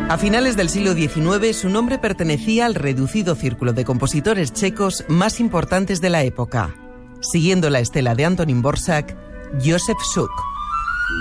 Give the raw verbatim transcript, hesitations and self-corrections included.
A finales del siglo diecinueve, su nombre pertenecía al reducido círculo de compositores checos más importantes de la época. Siguiendo la estela de Antonín Dvořák, Josef Suk.